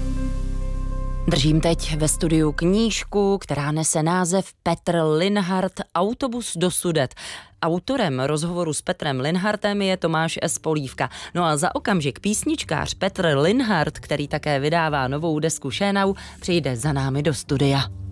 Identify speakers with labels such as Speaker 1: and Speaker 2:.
Speaker 1: Držím teď ve studiu knížku, která nese název Petr Linhart, Autobus do Sudet. Autorem rozhovoru s Petrem Linhartem je Tomáš S. Polívka. No a za okamžik písničkář Petr Linhart, který také vydává novou desku Šénau, přijde za námi do studia.